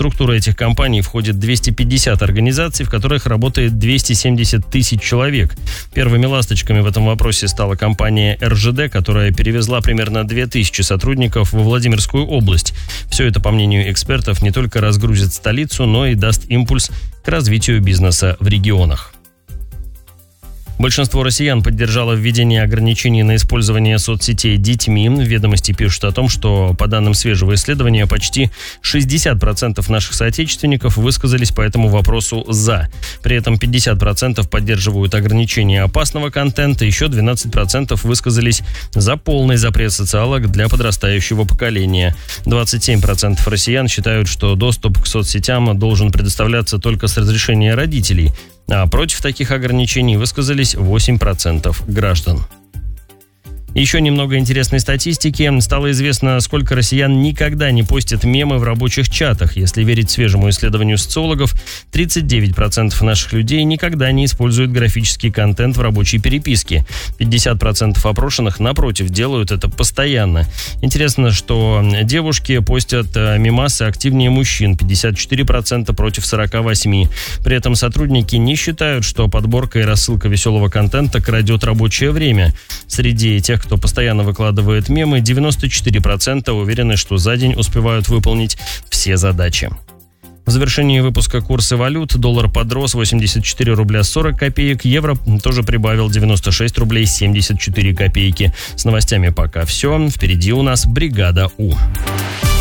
структуру этих компаний входит 250 организаций, в которых работает 270 тысяч человек. Первыми ласточками в этом вопросе стала компания РЖД, которая перевезла примерно 2000 сотрудников во Владимирскую область. Все это, по мнению экспертов, не только разгрузит столицу, но и даст импульс к развитию бизнеса в регионах. Большинство россиян поддержало введение ограничений на использование соцсетей детьми. Ведомости пишут о том, что, по данным свежего исследования, почти 60% наших соотечественников высказались по этому вопросу «за». При этом 50% поддерживают ограничение опасного контента, еще 12% высказались за полный запрет социалок для подрастающего поколения. 27% россиян считают, что доступ к соцсетям должен предоставляться только с разрешения родителей. А против таких ограничений высказались 8% граждан. Еще немного интересной статистики. Стало известно, сколько россиян никогда не постят мемы в рабочих чатах. Если верить свежему исследованию социологов, 39% наших людей никогда не используют графический контент в рабочей переписке. 50% опрошенных, напротив, делают это постоянно. Интересно, что девушки постят мемасы активнее мужчин, 54% против 48%. При этом сотрудники не считают, что подборка и рассылка веселого контента крадет рабочее время. Среди тех, кто постоянно выкладывает мемы, 94% уверены, что за день успевают выполнить все задачи. В завершении выпуска курсы валют. Доллар подрос 84 рубля 40 копеек. Евро тоже прибавил 96 рублей 74 копейки. С новостями пока все. Впереди у нас бригада У.